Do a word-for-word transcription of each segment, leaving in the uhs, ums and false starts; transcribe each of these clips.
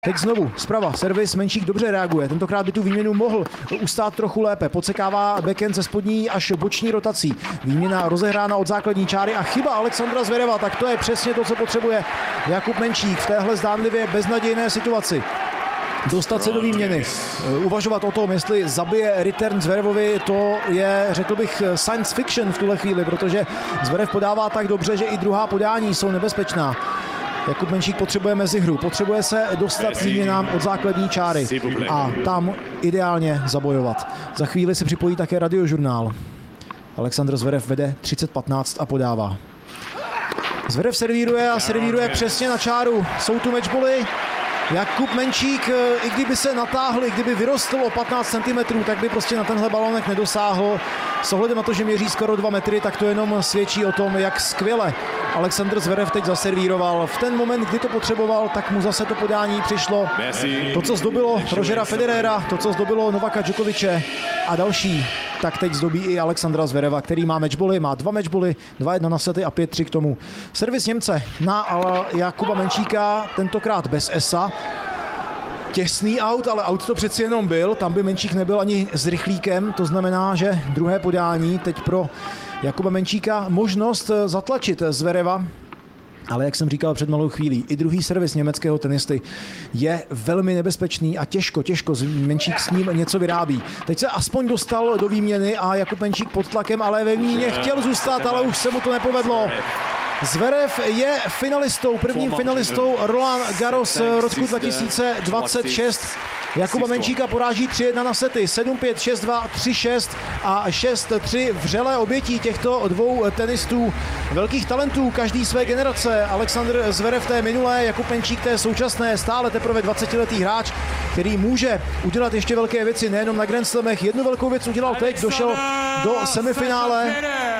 Teď znovu, zprava, servis, Menšík dobře reaguje, tentokrát by tu výměnu mohl ustát trochu lépe, podsekává backhand ze spodní až boční rotací, výměna rozehrána od základní čáry a chyba Alexandra Zvereva, tak to je přesně to, co potřebuje Jakub Menšík v téhle zdánlivě beznadějné situaci. Dostat se do výměny, uvažovat o tom, jestli zabije return Zverevovi, to je, řekl bych, science fiction v tuhle chvíli, protože Zverev podává tak dobře, že i druhá podání jsou nebezpečná. Jakub Menšík potřebuje mezihru, potřebuje se dostat k výměnám od základní čáry a tam ideálně zabojovat. Za chvíli se připojí také Radiožurnál. Alexandr Zverev vede třicet patnáct a podává. Zverev servíruje a servíruje přesně na čáru. Jsou tu matchbally. Jakub Menšík, i kdyby se natáhl, i kdyby vyrostl o patnáct centimetrů, tak by prostě na tenhle balonek nedosáhl. S ohledem na to, že měří skoro dva metry, tak to jenom svědčí o tom, jak skvěle Alexandr Zverev teď zaservíroval. V ten moment, kdy to potřeboval, tak mu zase to podání přišlo. To, co zdobilo Rogera Federera, to, co zdobilo Novaka Djokoviče a další, tak teď zdobí i Alexandra Zvereva, který má matchbally, má dva matchbally, dva jedna na sety a pět tři k tomu. Servis Němce na Jakuba Menšíka, tentokrát bez esa. Těsný aut, ale aut to přeci jenom byl, tam by Menšík nebyl ani s rychlíkem, to znamená, že druhé podání teď pro Jakuba Menšíka možnost zatlačit Zvereva. Ale jak jsem říkal před malou chvílí, i druhý servis německého tenisty je velmi nebezpečný a těžko, těžko Menšík s ním něco vyrábí. Teď se aspoň dostal do výměny a Jakub Menšík pod tlakem, ale ve výměně chtěl zůstat, ale už se mu to nepovedlo. Zverev je finalistou, prvním finalistou Roland Garros roku dva tisíce dvacet šest. Jakuba Menšíka poráží tři jedna na sety, sedm pět, šest dva, tři šest a šest tři vřelé obětí těchto dvou tenistů. Velkých talentů každý své generace. Alexandr Zverev té minulé, Jakub Menšík té současné, stále teprve dvacetiletý hráč, který může udělat ještě velké věci, nejenom na Grand Slamech. Jednu velkou věc udělal teď, došel do semifinále,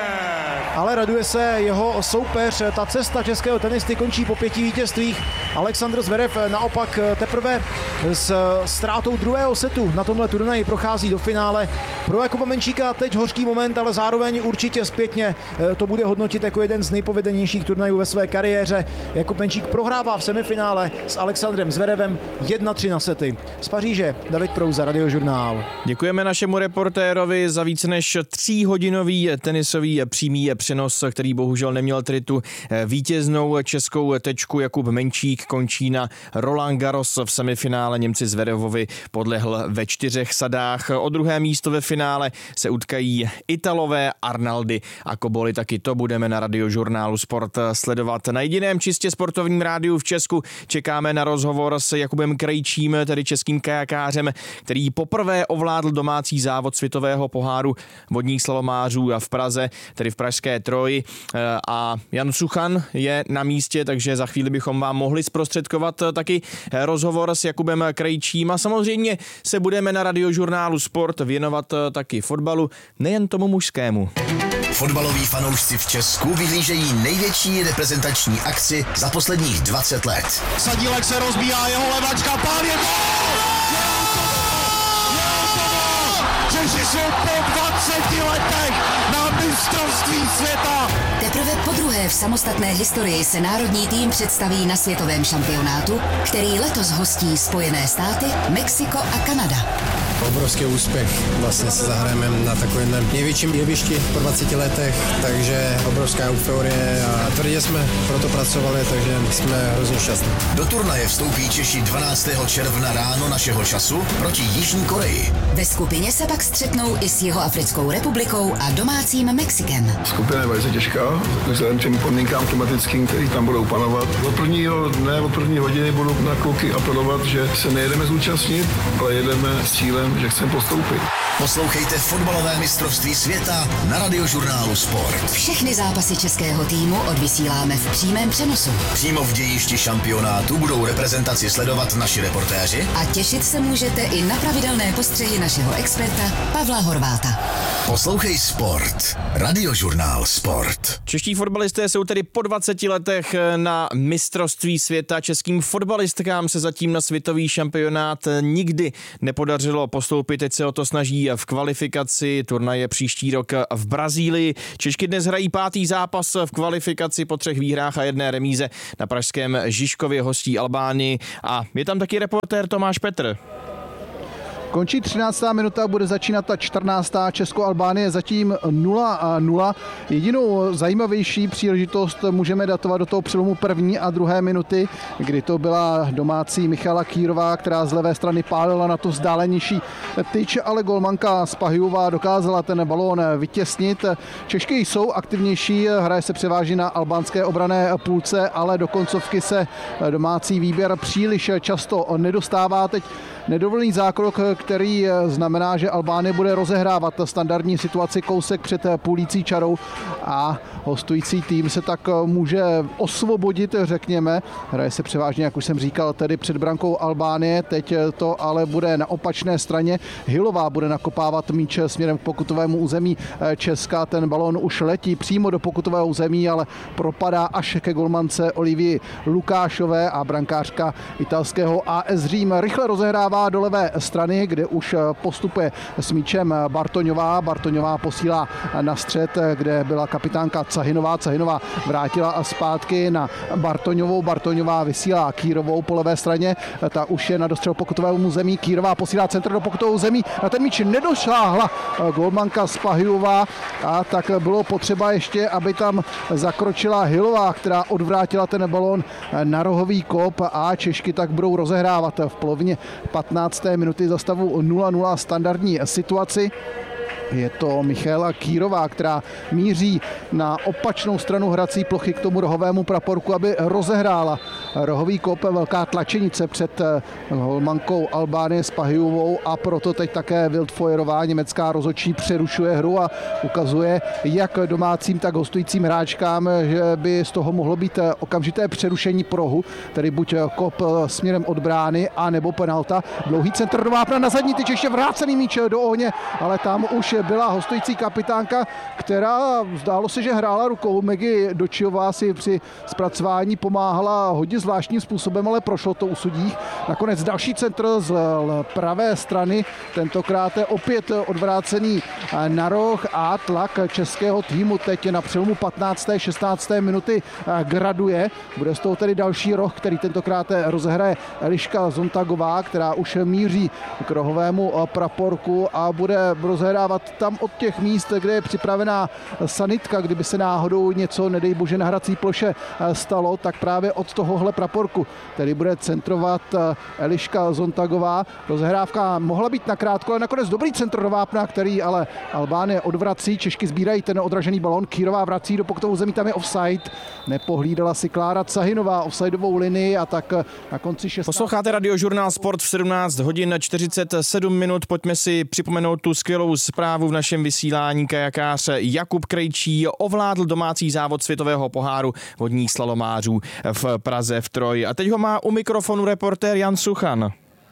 ale raduje se jeho soupeř. Ta cesta českého tenisty končí po pěti vítězstvích. Alexandr Zverev naopak teprve s ztrátou druhého setu na tomhle turnaji prochází do finále. Pro Jakuba Menšíka teď hořký moment, ale zároveň určitě zpětně to bude hodnotit jako jeden z nejpovedenějších turnajů ve své kariéře. Jakub Menšík prohrává v semifinále s Alexandrem Zverevem jedna tři na sety. Z Paříže David Prouza, Radiožurnál. Děkujeme našemu reportérovi za více než tříhodinový tenisový přímý přenos, který bohužel neměl tedy tu vítěznou českou tečku. Jakub Menšík končí na Roland Garros v semifinále. Němci Zverevovi podlehl ve čtyřech sadách. O druhé místo ve finále se utkají Italové Arnaldi a Koboli. Taky to budeme na Radiožurnálu Sport sledovat. Na jediném čistě sportovním rádiu v Česku čekáme na rozhovor s Jakubem Krejčím, tedy českým kajakářem, který poprvé ovládl domácí závod světového poháru vodních slalomářů v Praze, tedy v pražské Troji. A Jan Suchan je na místě, takže za chvíli bychom vám mohli zprostředkovat taky rozhovor s Jakubem Krejčím a samozřejmě se budeme na Radiožurnálu Sport věnovat taky fotbalu, nejen tomu mužskému. Fotbaloví fanoušci v Česku vyhlížejí největší reprezentační akci za posledních dvacet let. Sadílek se rozbíhá, jeho levačka, pán je gól! Češi jsou po dvaceti letech na mistrovství světa! Teprve podruhé v samostatné historii se národní tým představí na světovém šampionátu, který letos hostí Spojené státy, Mexiko a Kanada. Obrovský úspěch, vlastně se zahrajeme na takovém největším jevišti po dvaceti letech, takže obrovská euforie a tvrdě jsme proto pracovali, takže jsme hrozně šťastní. Do turnaje vstoupí Češi dvanáctého června ráno našeho času proti Jižní Koreji. Ve skupině se pak střetnou i s Jihoafrickou republikou a domácím Mexikem. Skupina je velice těžká, vzhledem těm podmínkám klimatickým, který tam budou panovat. Od prvního dne, od první hodiny budu na kluky apelovat, že se nejedeme zúčastnit, ale jedeme s cílem, že chceme postoupit. Poslouchejte fotbalové mistrovství světa na Radiožurnálu Sport. Všechny zápasy českého týmu odvysíláme v přímém přenosu. Přímo v dějišti šampionátu budou reprezentaci sledovat naši reportéři. A těšit se můžete i na pravidelné postřehy našeho experta Pavla Horváta. Poslouchej Sport. Radiožurnál Sport. Češi Čeští fotbalisté jsou tedy po dvaceti letech na mistrovství světa. Českým fotbalistkám se zatím na světový šampionát nikdy nepodařilo postoupit. Teď se o to snaží v kvalifikaci. Turnaj je příští rok v Brazílii. Češky dnes hrají pátý zápas v kvalifikaci po třech výhrách a jedné remíze. Na pražském Žižkově hostí Albánii a je tam taky reportér Tomáš Petr. Končí třináctá minuta, bude začínat ta čtrnáctá Česko-Albánie zatím nula nula. Jedinou zajímavější příležitost můžeme datovat do toho přelomu první a druhé minuty, kdy to byla domácí Michala Kýrová, která z levé strany pálila na to vzdálenější tyč, ale golmanka Spahijová dokázala ten balón vytěsnit. Češky jsou aktivnější, hraje se převážně na albánské obranné půlce, ale do koncovky se domácí výběr příliš často nedostává. Teď nedovolený zákrok, který znamená, že Albánie bude rozehrávat standardní situaci kousek před půlící čarou a hostující tým se tak může osvobodit, řekněme. Hraje se převážně, jak už jsem říkal, tedy před brankou Albánie, teď to ale bude na opačné straně. Hylová bude nakopávat míč směrem k pokutovému území Česka. Ten balón už letí přímo do pokutového území, ale propadá až ke golmance Olivii Lukášové a brankářka italského A S Řím rychle rozehrává do levé strany, kde už postupuje s míčem Bartoňová. Bartoňová posílá na střed, kde byla kapitánka Cahinová. Cahinová vrátila zpátky na Bartoňovou. Bartoňová vysílá Kýrovou po levé straně. Ta už je na dostřel pokutovému území. Kýrová posílá centr do pokutového území. Na ten míč nedošáhla golmanka Spahijová a tak bylo potřeba ještě, aby tam zakročila Hylová, která odvrátila ten balón na rohový kop a Češky tak budou rozehrávat v polovině patnácté minuty za stavu nula nula standardní situaci. Je to Michaela Kýrová, která míří na opačnou stranu hrací plochy k tomu rohovému praporku, aby rozehrála rohový kop. Velká tlačenice před holmankou Albánie Spahijovou a proto teď také Wildfeuerová, německá rozhodčí, přerušuje hru a ukazuje jak domácím, tak hostujícím hráčkám, že by z toho mohlo být okamžité přerušení prohu, tedy buď kop směrem od brány, a nebo penalta. Dlouhý centr do vápna na zadní tyč, ještě vrácený míč do ohně, ale tam už byla hostující kapitánka, která zdálo se, že hrála rukou. Megy Dočiová si při zpracování pomáhala hodně zvláštním způsobem, ale prošlo to u sudích. Nakonec další centr z pravé strany, tentokrát je opět odvrácený na roh a tlak českého týmu teď na přelomu patnácté šestnácté minuty graduje. Bude z toho tedy další roh, který tentokrát rozehraje Eliška Zontagová, která už míří k rohovému praporku a bude rozehrávat tam od těch míst, kde je připravená sanitka, kdyby se náhodou něco, nedej bože, na hrací ploše stalo, tak právě od tohohle praporku tedy bude centrovat Eliška Zontagová. Rozehrávka mohla být nakrátko, ale nakonec dobrý centr do vápna, který ale Albánie odvrací. Češky sbírají ten odražený balón. Kýrová vrací do pokutového území, tam je offside. Nepohlídala si Klára Cahinová offsideovou linii a tak na konci šestnácté. Posloucháte Radiožurnál Sport v sedmnáct hodin čtyřicet sedm minut. Pojďme si připomenout tu skvělou zprávu v našem vysílání. Kajakář Jakub Krejčí ovládl domácí závod světového poháru vodních slalomářů v Praze v Troji. A teď ho má u mikrofonu reportér Jan Suchan.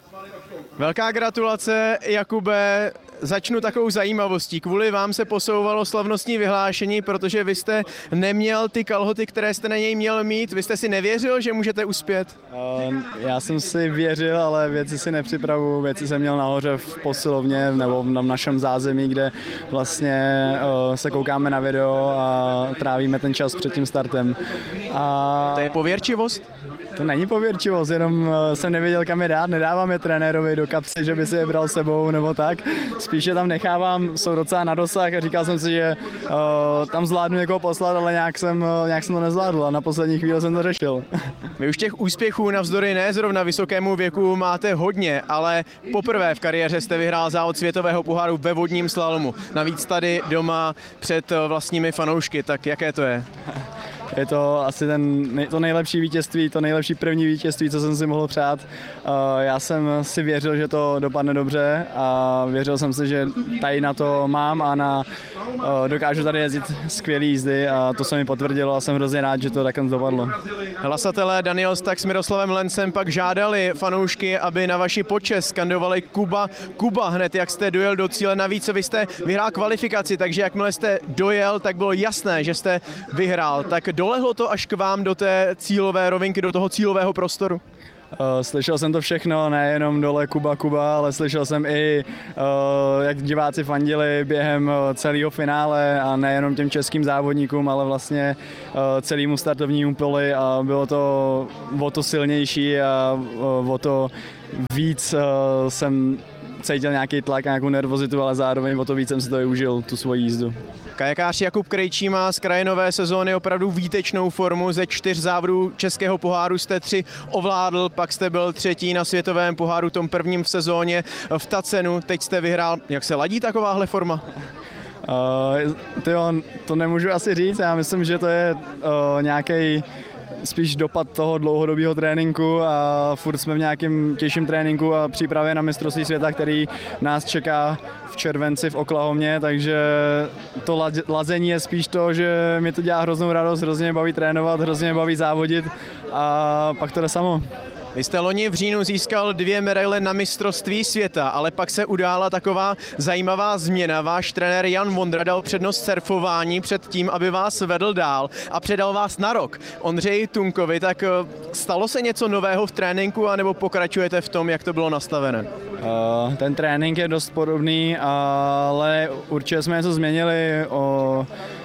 Velká gratulace, Jakube. Začnu takovou zajímavostí. Kvůli vám se posouvalo slavnostní vyhlášení, protože vy jste neměl ty kalhoty, které jste na něj měl mít. Vy jste si nevěřil, že můžete uspět? Uh, já jsem si věřil, ale věci si nepřipravuju. Věci jsem měl nahoře v posilovně nebo v našem zázemí, kde vlastně uh, se koukáme na video a trávíme ten čas před tím startem. A... To je pověrčivost? To není pověrčivost, jenom jsem nevěděl, kam je dát, nedávám je trenérovi do kapsy, že by si je bral sebou nebo tak. Spíše tam nechávám, jsou docela na dosah a říkal jsem si, že uh, tam zvládnu někoho poslat, ale nějak jsem, uh, nějak jsem to nezvládl a na poslední chvíli jsem to řešil. Vy už těch úspěchů navzdory ne zrovna vysokému věku máte hodně, ale poprvé v kariéře jste vyhrál závod světového poháru ve vodním slalomu. Navíc tady doma před vlastními fanoušky, tak jaké to je? je to asi ten, to nejlepší vítězství, to nejlepší první vítězství, co jsem si mohl přát. Já jsem si věřil, že to dopadne dobře a věřil jsem si, že tady na to mám a na, dokážu tady jezdit skvělý jízdy a to se mi potvrdilo a jsem hrozně rád, že to takhle dopadlo. Hlasatelé Daniel Stach s Miroslavem Lencem pak žádali fanoušky, aby na vaši počest skandovali Kuba, Kuba hned, jak jste dojel do cíle. Navíc vy jste vyhrál kvalifikaci, takže jakmile jste dojel, tak bylo jasné, že jste vyhrál. Tak dolehlo to až k vám do té cílové rovinky, do toho cílového prostoru? Slyšel jsem to všechno, nejenom dole Kuba, Kuba, ale slyšel jsem i, jak diváci fandili během celého finále a nejenom těm českým závodníkům, ale vlastně celému startovnímu poli a bylo to o to silnější a o to víc jsem cítil nějaký tlak, nějakou nervozitu, ale zároveň o to víc jsem si to i užil, tu svoji jízdu. Kajakář Jakub Krejčí má z kraje nové sezóny opravdu výtečnou formu. Ze čtyř závodů českého poháru jste tři ovládl, pak jste byl třetí na světovém poháru, tom prvním v sezóně v Tacenu, teď jste vyhrál. Jak se ladí takováhle forma? Uh, tyjo, to nemůžu asi říct, já myslím, že to je uh, nějaký spíš dopad toho dlouhodobého tréninku a furt jsme v nějakém těžším tréninku a přípravě na mistrovství světa, který nás čeká v červenci v Oklahomě, takže to lazení je spíš to, že mi to dělá hroznou radost, hrozně baví trénovat, hrozně baví závodit a pak to jde samo. Vy jste loni v říjnu získal dvě medaile na mistrovství světa, ale pak se udála taková zajímavá změna. Váš trenér Jan Vondra dal přednost surfování před tím, aby vás vedl dál a předal vás na rok Ondřeji Tunkovi. Tak stalo se něco nového v tréninku, anebo pokračujete v tom, jak to bylo nastavené? Uh, ten trénink je dost podobný, ale určitě jsme něco změnili. O...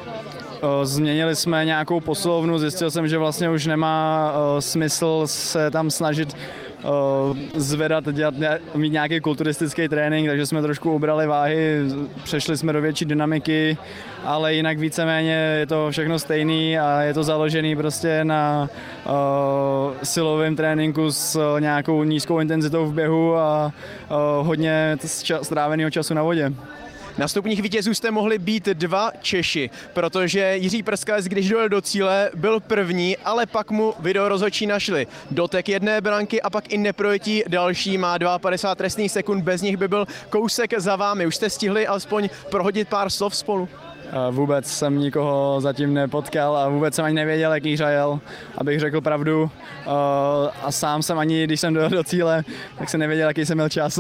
Změnili jsme nějakou posilovnu, zjistil jsem, že vlastně už nemá uh, smysl se tam snažit uh, zvedat, dělat, mít nějaký kulturistický trénink, takže jsme trošku ubrali váhy, přešli jsme do větší dynamiky, ale jinak víceméně je to všechno stejný a je to založený prostě na uh, silovém tréninku s nějakou nízkou intenzitou v běhu a uh, hodně ča- stráveného času na vodě. Na stupních vítězů jste mohli být dva Češi, protože Jiří Prskalec, když dojel do cíle, byl první, ale pak mu video rozhodčí našli dotek jedné branky a pak i neprojetí další, má padesát dva trestných sekund, bez nich by byl kousek za vámi. Už jste stihli alespoň prohodit pár slov spolu? Vůbec jsem nikoho zatím nepotkal a vůbec jsem ani nevěděl, jaký jel, abych řekl pravdu. A sám jsem ani, když jsem dojel do cíle, tak jsem nevěděl, jaký jsem měl čas.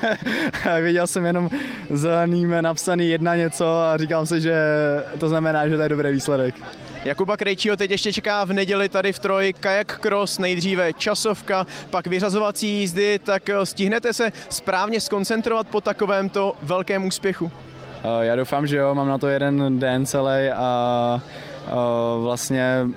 Viděl jsem jenom zeleným napsaný jedna něco a říkal si, že to znamená, že to je dobrý výsledek. Jakuba Krejčího teď ještě čeká v neděli tady v Troji kajak cross, nejdříve časovka, pak vyřazovací jízdy, tak stihnete se správně skoncentrovat po takovémto velkém úspěchu? Já doufám, že jo, mám na to jeden den celý a vlastně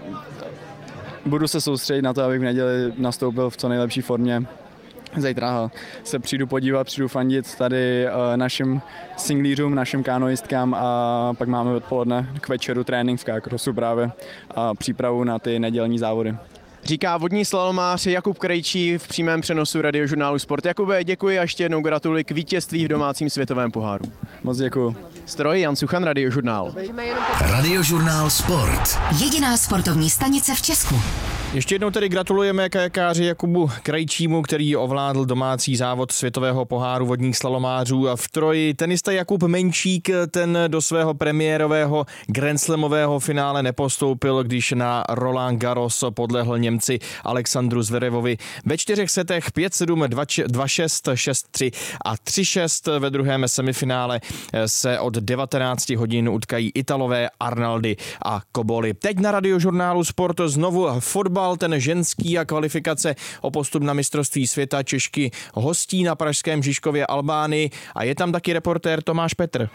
budu se soustředit na to, abych v neděli nastoupil v co nejlepší formě. Zítra se přijdu podívat, přijdu fandit tady našim singlířům, našim kanoistkám a pak máme odpoledne k večeru trénink v kajak-crossu právě a přípravu na ty nedělní závody. Říká vodní slalomář Jakub Krejčí v přímém přenosu Radiožurnálu Sport. Jakube, děkuji a ještě jednou gratuluji k vítězství v domácím světovém poháru. Moc děkuji. Stroj Jan Suchan, Radiožurnál. Radiožurnál Sport. Jediná sportovní stanice v Česku. Ještě jednou tedy gratulujeme kajakáři Jakubu Krejčímu, který ovládl domácí závod světového poháru vodních slalomářů a v Troji. Tenista Jakub Menčík, ten do svého premiérového grandslamového finále nepostoupil, když na Roland Garros podlehl Němci Alexandru Zverevovi ve čtyřech setech pět sedm, dva šest, šest tři a tři šest. Ve druhém semifinále se od devatenáct hodin utkají Italové Arnaldi a Koboli. Teď na Radiožurnálu Sport znovu fotbal, ten ženský a kvalifikace o postup na mistrovství světa. Češky hostí na pražském Žižkově Albánii a je tam taky reportér Tomáš Petr.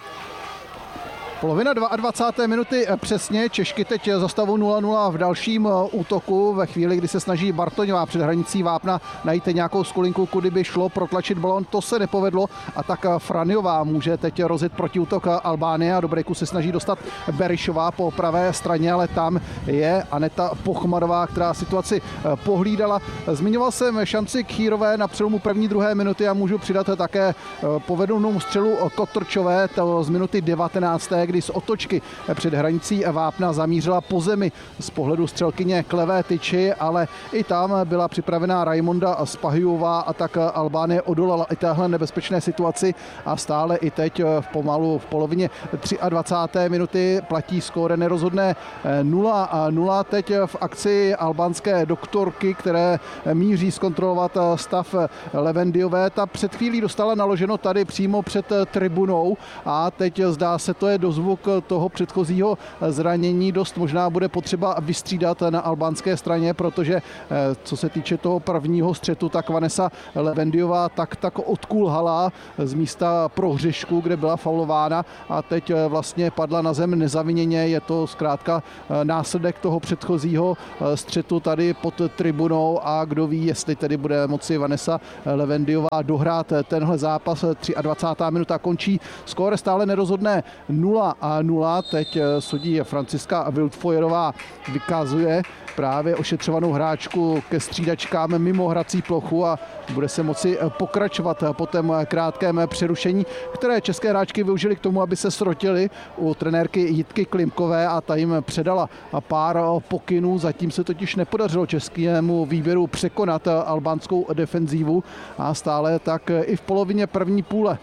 Polovina dvacáté druhé minuty přesně, Češky teď za stavu nula nula v dalším útoku ve chvíli, kdy se snaží Bartoňová před hranicí vápna najít nějakou skulinku, kudy by šlo protlačit balon, to se nepovedlo a tak Franiová může teď rozjet protiútok Albánie a do breaku se snaží dostat Berišová po pravé straně, ale tam je Aneta Pochmadová, která situaci pohlídala. Zmiňoval jsem šanci Kýrové na přelomu první druhé minuty a můžu přidat také povedenou střelu Kotrčové, to z minuty devatenácté kdy z otočky před hranicí vápna zamířila po zemi z pohledu střelkyně k levé tyči, ale i tam byla připravená Raimonda Spahijová a tak Albánie odolala i téhle nebezpečné situaci a stále i teď v pomalu v polovině dvacáté třetí minuty platí skóre nerozhodné nula nula. Teď v akci albánské doktorky, které míří zkontrolovat stav Levendiové. Ta před chvílí dostala naloženo tady přímo před tribunou a teď zdá se, to je dozvuk toho předchozího zranění. Dost možná bude potřeba vystřídat na albánské straně, protože co se týče toho prvního střetu, tak Vanessa Levendiová tak tak odkulhala z místa prohřešku, kde byla faulována a teď vlastně padla na zem nezaviněně. Je to zkrátka následek toho předchozího střetu tady pod tribunou a kdo ví, jestli tedy bude moci Vanessa Levendiová dohrát tenhle zápas. dvacátá třetí minuta končí, skóre stále nerozhodné nula nula. Teď sudí Franciska Wildfeuerová vykazuje právě ošetřovanou hráčku ke střídačkám mimo hrací plochu a bude se moci pokračovat po tom krátkém přerušení, které české hráčky využily k tomu, aby se srotily u trenérky Jitky Klimkové a ta jim předala pár pokynů. Zatím se totiž nepodařilo českému výběru překonat albánskou defenzívu a stále tak i v polovině první půle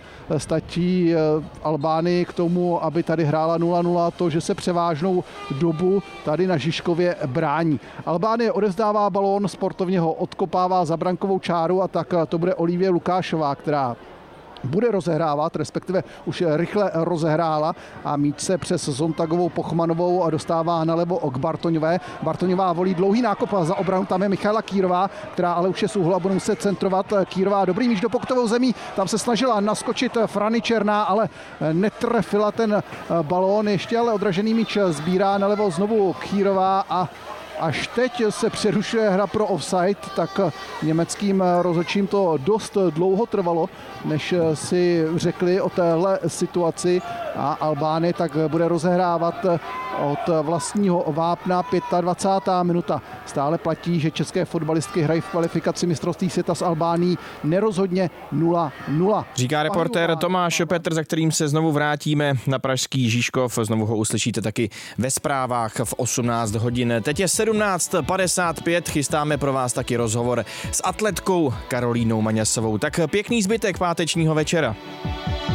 stačí Albánii k tomu, aby tady hrála nula nula, to, že se převážnou dobu tady na Žižkově brání. Albánie odevzdává balón, sportovně ho odkopává za brankovou čáru a tak to bude Olivie Lukášová, která bude rozehrávat, respektive už rychle rozehrála a míč se přes Zontagovou Pochmanovou a dostává nalevo k Bartoňové. Bartoňová volí dlouhý nákop za obranu, tam je Michaela Kýrová, která ale už je z úhlu a bude muset centrovat. Kýrová dobrý míč do pokutovou zemí, tam se snažila naskočit Frany Černá, ale netrefila ten balón, ještě ale odražený míč sbírá nalevo znovu Kýrová a až teď se přerušuje hra pro offside, tak německým rozhodčím to dost dlouho trvalo, než si řekli o téhle situaci a Albánie tak bude rozehrávat od vlastního vápna. dvacátá pátá minuta. Stále platí, že české fotbalistky hrají v kvalifikaci mistrovství světa s Albánií nerozhodně nula nula. Říká reportér Tomáš Petr, za kterým se znovu vrátíme na pražský Žižkov. Znovu ho uslyšíte taky ve zprávách v osmnáct hodin. Teď je sedmnáct padesát pět, chystáme pro vás taky rozhovor s atletkou Karolínou Maňasovou. Tak pěkný zbytek pátečního večera.